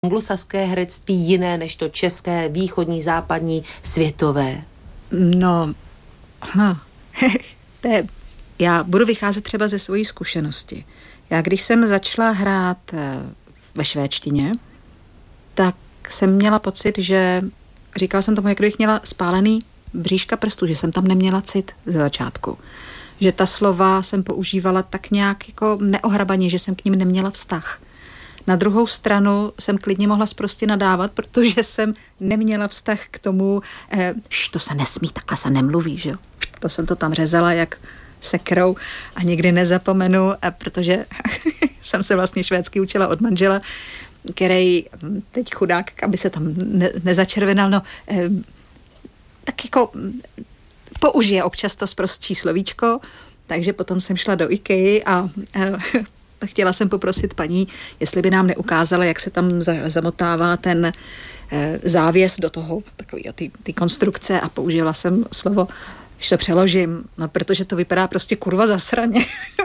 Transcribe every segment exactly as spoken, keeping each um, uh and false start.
anglosaské herectví jiné než to české, východní, západní, světové? No, hm, to je, já budu vycházet třeba ze svojí zkušenosti. Já když jsem začala hrát ve švédštině, tak jsem měla pocit, že říkala jsem tomu, jak kdybych měla spálený bříška prstu, že jsem tam neměla cit ze začátku. Že ta slova jsem používala tak nějak jako neohrabaně, že jsem k ním neměla vztah. Na druhou stranu jsem klidně mohla sprostě nadávat, protože jsem neměla vztah k tomu, eh, to se nesmí, takhle se nemluví, že jo. To jsem to tam řezala jak sekrou a nikdy nezapomenu, a protože jsem se vlastně švédsky učila od manžela, který teď chudák, aby se tam ne, nezačervenal, no, eh, tak jako použije občas to sprostší slovíčko, takže potom jsem šla do IKEA a eh, chtěla jsem poprosit paní, jestli by nám neukázala, jak se tam za, zamotává ten eh, závěs do toho, takový, ty, ty konstrukce, a použila jsem slovo, když to přeložím, no, protože to vypadá prostě kurva zasraně.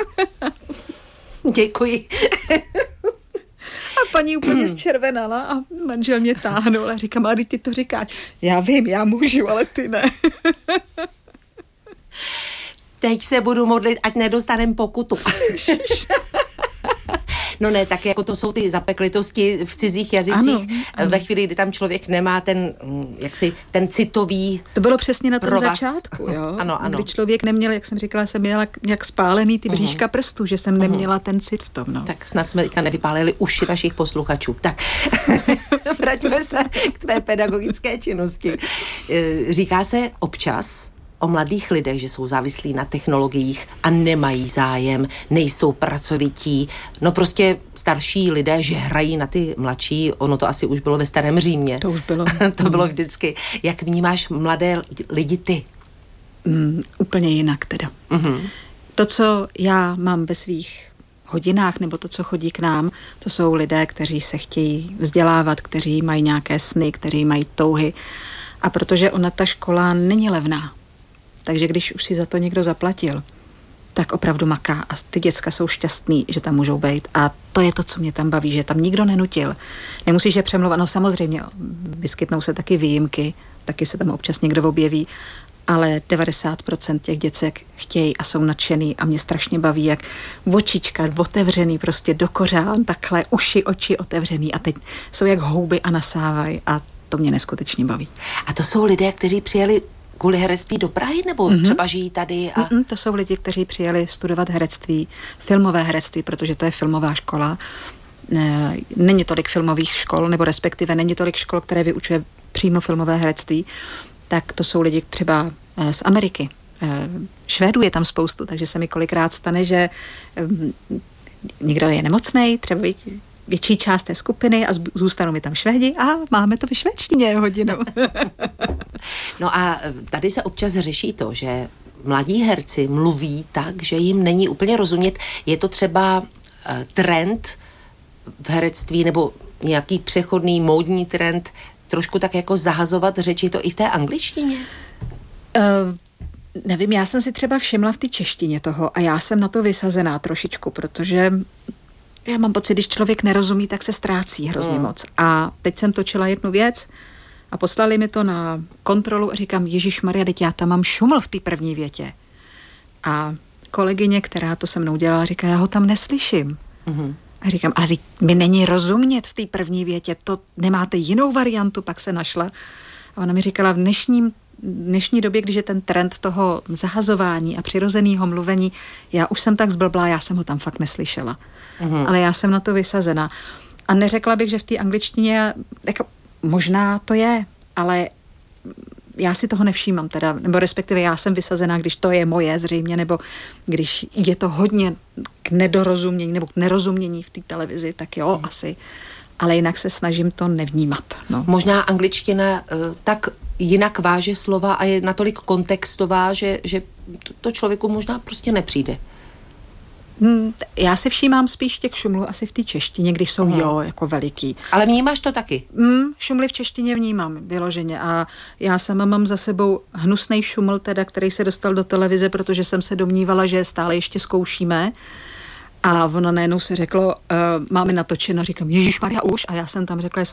Děkuji. A paní úplně zčervenala a manžel mě táhnul a říkám, a ty to říkáš. Já vím, já můžu, ale ty ne. Teď se budu modlit, ať nedostanem pokutu. No ne, tak jako to jsou ty zapeklitosti v cizích jazycích, ano, ano. Ve chvíli, kdy tam člověk nemá ten, jaksi, ten citový To bylo přesně na tom provaz. Začátku, jo? Ano, ano. Kdy člověk neměl, jak jsem říkala, jsem měla jak spálený ty bříška uh-huh. prstů, že jsem uh-huh. neměla ten cit v tom, no. Tak snad jsme teďka nevypálili uši našich posluchačů. Tak, vraťme se k tvé pedagogické činnosti. Říká se občas o mladých lidech, že jsou závislí na technologiích a nemají zájem, nejsou pracovití. No prostě starší lidé, že hrají na ty mladší, ono to asi už bylo ve starém Římě. To už bylo. To bylo vždycky. Jak vnímáš mladé lidi ty? Mm, úplně jinak teda. Mm-hmm. To, co já mám ve svých hodinách, nebo to, co chodí k nám, to jsou lidé, kteří se chtějí vzdělávat, kteří mají nějaké sny, kteří mají touhy. A protože ona, ta škola není levná, takže když už si za to někdo zaplatil, tak opravdu maká a ty děcka jsou šťastný, že tam můžou být. A to je to, co mě tam baví, že tam nikdo nenutil. Nemusíš je přemlouvat, no samozřejmě vyskytnou se taky výjimky, taky se tam občas někdo objeví, ale devadesát procent těch děcek chtějí a jsou nadšený a mě strašně baví, jak očička otevřený prostě do kořán, takhle uši, oči otevřený a teď jsou jak houby a nasávají a to mě neskutečně baví. A to jsou lidé, kteří přijeli kvůli herectví do Prahy, nebo mm-hmm. třeba žijí tady? A... Mm-mm, to jsou lidi, kteří přijeli studovat herectví, filmové herectví, protože to je filmová škola. Není tolik filmových škol, nebo respektive není tolik škol, které vyučuje přímo filmové herectví. Tak to jsou lidi třeba z Ameriky. Švédů je tam spoustu, takže se mi kolikrát stane, že někdo je nemocnej, třeba větší část té skupiny a zůstanou mi tam Švédi a máme to ve švédštině hodinu. No a tady se občas řeší to, že mladí herci mluví tak, že jim není úplně rozumět. Je to třeba uh, trend v herectví nebo nějaký přechodný módní trend trošku tak jako zahazovat řeč, je to i v té angličtině? Uh, nevím, já jsem si třeba všimla v té češtině toho a já jsem na to vysazená trošičku, protože já mám pocit, když člověk nerozumí, tak se ztrácí hrozně mm. moc. A teď jsem točila jednu věc a poslali mi to na kontrolu a říkám, ježišmarja, teď já tam mám šuml v té první větě. A kolegyně, která to se mnou dělala, říká, já ho tam neslyším. Mm-hmm. A říkám, ale mi není rozumět v té první větě, to nemáte jinou variantu, pak se našla. A ona mi říkala, v dnešním dnešní době, když je ten trend toho zahazování a přirozeného mluvení, já už jsem tak zblblá, já jsem ho tam fakt neslyšela. Mm-hmm. Ale já jsem na to vysazená. A neřekla bych, že v té angličtině, jako, možná to je, ale já si toho nevšímám teda, nebo respektive já jsem vysazená, když to je moje zřejmě, nebo když je to hodně k nedorozumění nebo k nerozumění v té televizi, tak jo, mm. asi. Ale jinak se snažím to nevnímat. No. Možná angličtina uh, tak jinak váže slova a je natolik kontextová, že, že to člověku možná prostě nepřijde. Hmm, já si všímám spíš těch šumlů asi v té češtině, když jsou uh-huh. jo, jako veliký. Ale vnímáš to taky? Hmm, šumly v češtině vnímám vyloženě a já sama mám za sebou hnusnej šuml, teda, který se dostal do televize, protože jsem se domnívala, že stále ještě zkoušíme. A ono najednou se řeklo, uh, máme natočeno, říkám, ježišmarja už, a já jsem tam řekla, že jsem